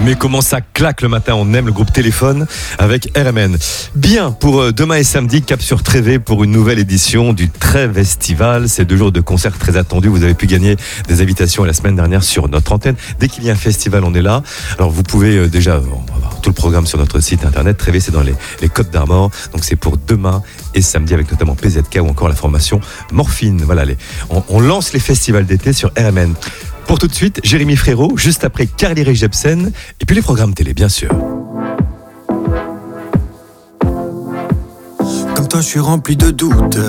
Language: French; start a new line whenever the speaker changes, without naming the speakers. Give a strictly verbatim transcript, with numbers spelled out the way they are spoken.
Mais comment ça claque le matin, on aime le groupe Téléphone avec R M N. Bien, pour demain et samedi, cap sur Trévé pour une nouvelle édition du Trévestival. C'est deux jours de concerts très attendus. Vous avez pu gagner des invitations la semaine dernière sur notre antenne. Dès qu'il y a un festival, on est là. Alors vous pouvez déjà, on va voir tout le programme sur notre site internet. Trévé, c'est dans les, les Côtes d'Armor. Donc c'est pour demain et samedi avec notamment P Z K ou encore la formation Morphine. Voilà, les, on, on lance les festivals d'été sur R M N. Pour tout de suite, Jérémy Frérot, juste après Carly Rae Jepsen, et puis les programmes télé, bien sûr.
Comme toi, je suis rempli de doutes.